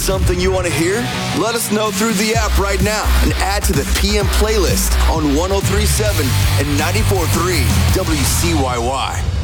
something you want to hear? Let us know through the app right now and add to the PM playlist on 103.7 and 94.3 WCYY.